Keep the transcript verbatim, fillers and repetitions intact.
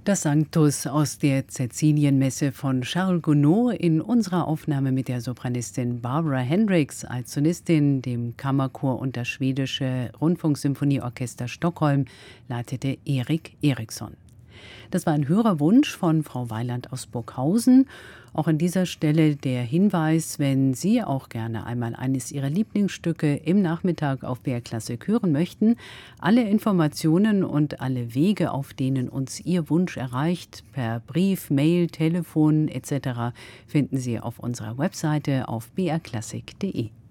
Das Sanctus aus der Cäcilienmesse von Charles Gounod in unserer Aufnahme mit der Sopranistin Barbara Hendricks als Solistin, dem Kammerchor und das Schwedische Rundfunksymphonieorchester Stockholm leitete Erik Eriksson. Das war ein Hörerwunsch von Frau Weiland aus Burghausen. Auch an dieser Stelle der Hinweis, wenn Sie auch gerne einmal eines Ihrer Lieblingsstücke im Nachmittag auf B R Klassik hören möchten, alle Informationen und alle Wege, auf denen uns Ihr Wunsch erreicht, per Brief, Mail, Telefon et cetera, finden Sie auf unserer Webseite auf b r klassik punkt de.